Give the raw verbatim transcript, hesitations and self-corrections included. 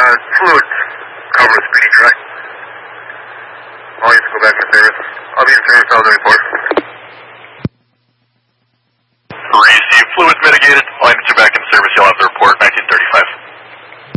Uh, fluid cover speeding dry. Volumes go back to service. I'll be in service all the report. Receive fluids mitigated. Line to back.